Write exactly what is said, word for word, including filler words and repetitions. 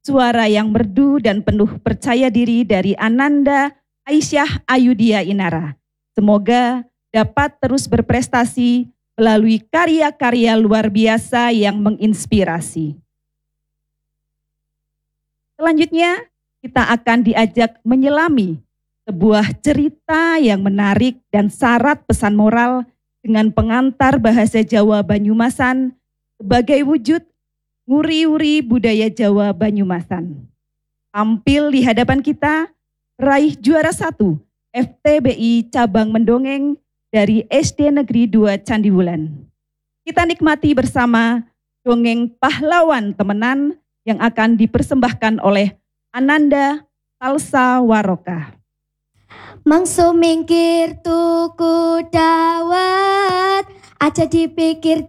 suara yang merdu dan penuh percaya diri dari Ananda Aisyah Ayudia Inara. Semoga dapat terus berprestasi melalui karya-karya luar biasa yang menginspirasi. Selanjutnya, kita akan diajak menyelami sebuah cerita yang menarik dan syarat pesan moral dengan pengantar bahasa Jawa Banyumasan sebagai wujud nguri-uri budaya Jawa Banyumasan. Tampil di hadapan kita, raih juara satu F T B I Cabang Mendongeng dari S D Negeri dua Candiwulan. Kita nikmati bersama dongeng pahlawan temenan yang akan dipersembahkan oleh Ananda Salsa Waroka. Mangso mingkir tuku dawet, aja dipikir